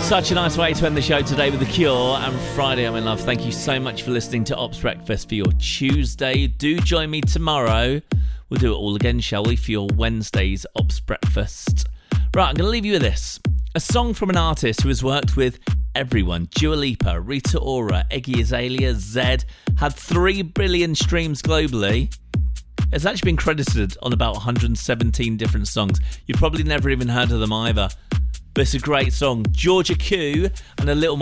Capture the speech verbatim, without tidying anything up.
Such a nice way to end the show today with The Cure and Friday I'm in Love. Thank you so much for listening to Ops Breakfast for your Tuesday. Do join me tomorrow. We'll do it all again, shall we, for your Wednesday's Ops Breakfast. Right, I'm going to leave you with this. A song from an artist who has worked with everyone. Dua Lipa, Rita Ora, Iggy Azalea, Zedd. Had three billion streams globally. It's actually been credited on about one hundred seventeen different songs. You've probably never even heard of them either. But it's a great song. Georgia Q and a little